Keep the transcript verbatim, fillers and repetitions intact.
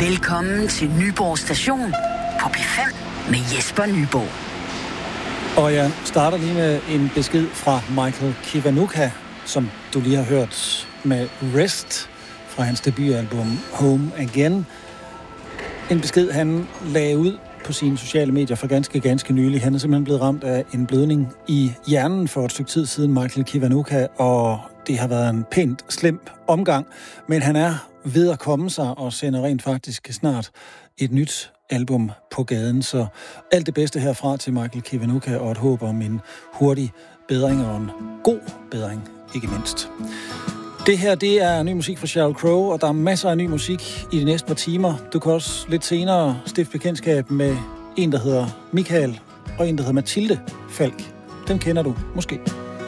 Velkommen til Nyborg Station på P fem med Jesper Nyborg. Og jeg starter lige med en besked fra Michael Kiwanuka, som du lige har hørt med Rest fra hans debutalbum Home Again. En besked, han lagde ud på sine sociale medier for ganske, ganske nylig. Han er simpelthen blevet ramt af en blødning i hjernen for et stykke tid siden, Michael Kiwanuka, og det har været en pænt slem omgang, men han er ved at komme sig og sender rent faktisk snart et nyt album på gaden. Så alt det bedste herfra til Michael Kiwanuka og et håb om en hurtig bedring og en god bedring, ikke mindst. Det her, det er ny musik fra Sheryl Crow, og der er masser af ny musik i de næste par timer. Du kan også lidt senere stifte bekendtskab med en, der hedder Michael, og en, der hedder Mathilde Falk. Den kender du måske.